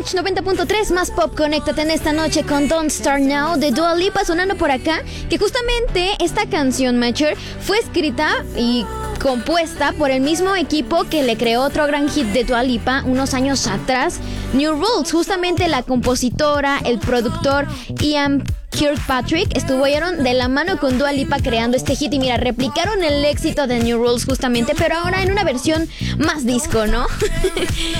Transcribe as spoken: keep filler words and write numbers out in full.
Match noventa punto tres, más pop. Conéctate en esta noche con Don't Start Now de Dua Lipa sonando por acá. Que justamente esta canción, Matcher, fue escrita y compuesta por el mismo equipo que le creó otro gran hit de Dua Lipa unos años atrás, New Rules. Justamente la compositora, el productor Ian Kirkpatrick estuvieron de la mano con Dua Lipa creando este hit y mira, replicaron el éxito de New Rules justamente, pero ahora en una versión más disco, ¿no?